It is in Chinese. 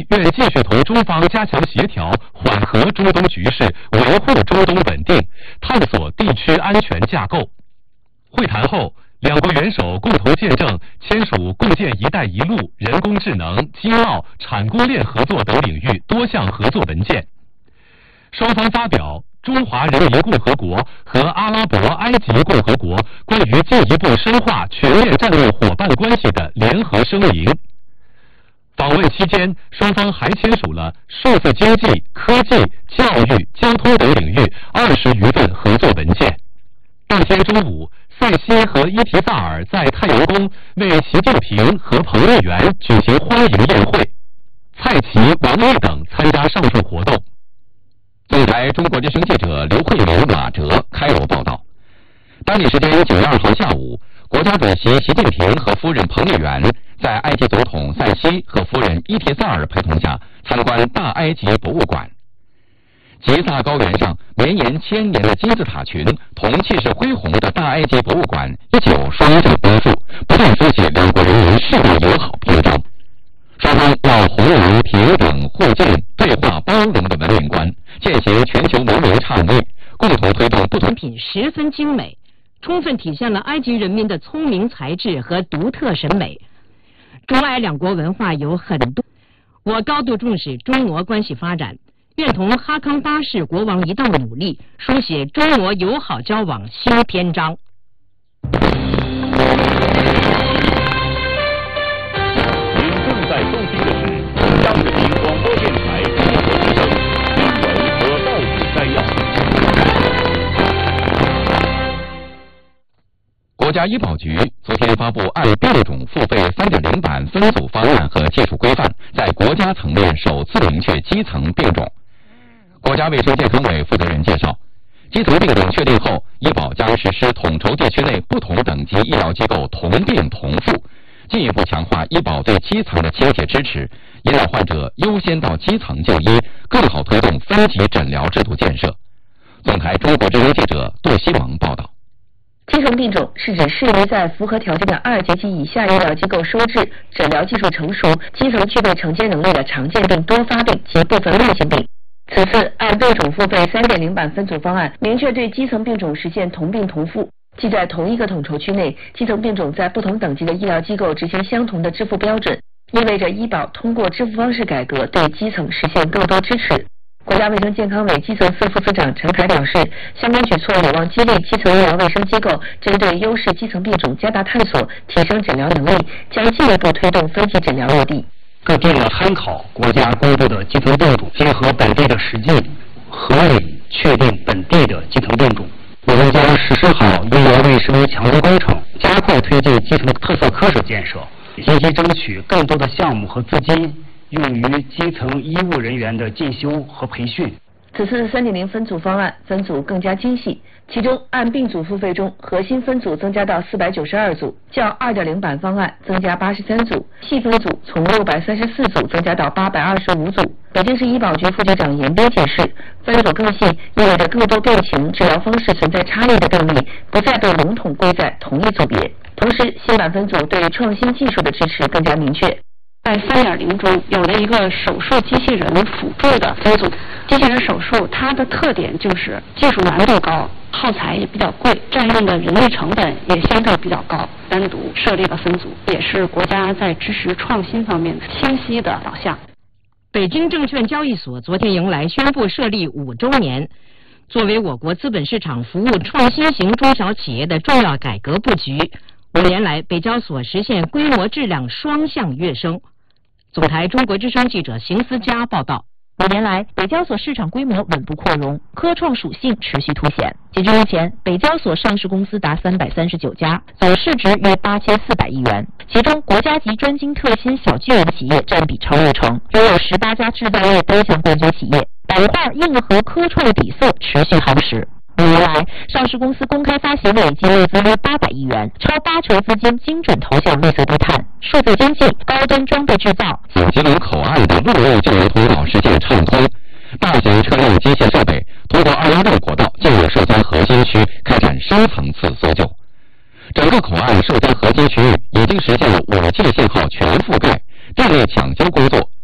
愿继续同中方加强协调，缓和中东局势，维护中东稳定，探索地区安全架构。会谈后，两国元首共同见证签署共建“一带一路”人工智能、经贸、产供链合作等领域多项合作文件。双方发表中华人民共和国和阿拉伯埃及共和国关于进一步深化全面战略伙伴关系的联合声明。访问期间，双方还签署了数字经济、科技、教育、交通等领域20余份合作文件。当天中午，塞西和伊提萨尔在太阳宫为习近平和彭丽媛举行欢迎宴会，蔡奇、王毅等参加上述活动。总台中国之声记者刘慧明、马哲开罗报道。当地时间9月2号下午，国家主席习近平和夫人彭丽媛在埃及总统塞西和夫人伊提萨尔陪同下参观大埃及博物馆。吉萨高原上绵延1000年的金字塔群同气势恢宏的大埃及博物馆一起有双证标注，不断书写两国人民世代友好篇章。双方要弘扬平等、互鉴、对话、包容的文明观，践行全球文明倡议，共同推动不同品十分精美，充分体现了埃及人民的聪明才智和独特审美。中埃两国文化有很多，我高度重视中俄关系发展，愿同哈康巴氏国王一道努力，书写中俄友好交往新篇章。 在收听的是中央人民广播电台中国之声新闻和报纸摘要。 国家医保局昨天发布按变种付费 3.0 版分组方案和技术规范，在国家层面首次明确基层变种。国家卫生健康委负责人介绍，基层变种确定后，医保将实施统筹地区内不同等级医疗机构同病同付，进一步强化医保对基层的倾斜支持，引导患者优先到基层就医，更好推动分级诊疗制度建设。总台中国之声记者杜西蒙报道。 基层病种是指适宜在符合条件的2级及以下医疗机构收治、诊疗技术成熟、基层具备承接能力的常见病、多发病及部分慢性病。此次按变种付费 3.0 版分组方案，明确对基层病种实现同病同付，即在同一个统筹区内，基层病种在不同等级的医疗机构执行相同的支付标准，意味着医保通过支付方式改革，对基层实现更多支持。国家卫生健康委基层司副司长陈凯表示，相关举措有望激励基层医疗卫生机构针对优势基层病种加大探索，提升诊疗能力，将进一步推动分级诊疗落地。 各地要参考国家公布的基层病种，结合本地的实际，合理确定本地的基层病种。我们将实施好医疗卫生强国工程，加快推进基层的特色科室建设，积极争取更多的项目和资金用于基层医务人员的进修和培训。 此次3.0分组方案分组更加精细，其中按病组付费中，核心分组增加到492组，较2.0版方案增加83组，细分组从634组增加到825组。北京市医保局副局长严斌解释，分组更细意味着更多病情、治疗方式存在差异的病例不再被笼统归在同一组别。同时，新版分组对创新技术的支持更加明确。 在3.0中有了一个手术机器人辅助的分组，机器人手术它的特点就是技术难度高，耗材也比较贵，占用的人力成本也相对比较高，单独设立了分组，也是国家在支持创新方面清晰的导向。 北京证券交易所昨天迎来宣布设立5周年，作为我国资本市场服务创新型中小企业的重要改革布局，5年来北交所实现规模质量双向跃升。总台中国之声记者邢思佳报道。 5年来，北交所市场规模稳步扩容，科创属性持续凸显。截至目前，北交所上市公司达339家，总市值约8400亿元，其中国家级专精特新小巨人企业占比超60%，拥有18家制造业多项冠军企业，板块硬核科创底色持续夯实。5年来，上市公司公开发行累计募资约800亿元，超80%资金精准投向绿色低碳、数字经济、高端装备制造。 吉隆口岸的陆路救援通道实现畅通，大型车辆机械设备通过216国道进入寿江核心区，开展深层次搜救。整个口岸寿江核心区域已经实现了5G信号全覆盖，战略抢修工作